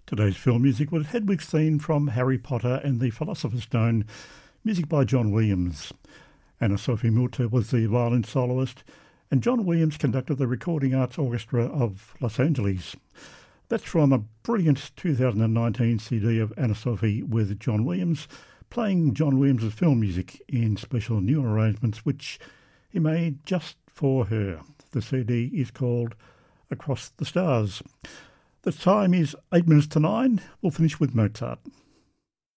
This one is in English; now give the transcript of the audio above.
Today's film music was Hedwig's theme from Harry Potter and the Philosopher's Stone, music by John Williams. Anna Sophie Mutter was the violin soloist, and John Williams conducted the Recording Arts Orchestra of Los Angeles. That's from a brilliant 2019 CD of Anna Sophie with John Williams, playing John Williams' film music in special new arrangements which he made just for her. The CD is called Across the Stars. The time is 8 minutes to 9. We'll finish with Mozart.